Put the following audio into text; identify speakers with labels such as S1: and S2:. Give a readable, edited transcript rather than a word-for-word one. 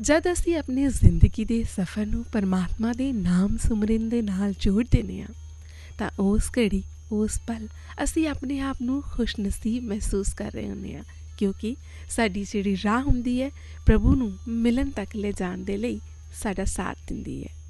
S1: ਜਦ ਅਸੀਂ ਆਪਣੀ ਜ਼ਿੰਦਗੀ ਦੇ ਸਫ਼ਰ ਨੂੰ ਪਰਮਾਤਮਾ ਦੇ ਨਾਮ ਸਿਮਰਨ ਦੇ ਨਾਲ ਜੋੜ ਦਿੰਦੇ ਹਾਂ ਤਾਂ ਉਸ ਘੜੀ ਉਸ ਪਲ ਅਸੀਂ ਆਪਣੇ ਆਪ ਨੂੰ ਖੁਸ਼ਨਸੀਬ ਮਹਿਸੂਸ ਕਰ ਰਹੇ ਹੁੰਦੇ ਹਾਂ, ਕਿਉਂਕਿ ਸਾਡੀ ਜਿਹੜੀ ਰਾਹ ਹੁੰਦੀ ਹੈ ਪ੍ਰਭੂ ਨੂੰ ਮਿਲਣ ਤੱਕ ਲੈ ਜਾਣ ਦੇ ਲਈ ਸਾਡਾ ਸਾਥ ਦਿੰਦੀ ਹੈ।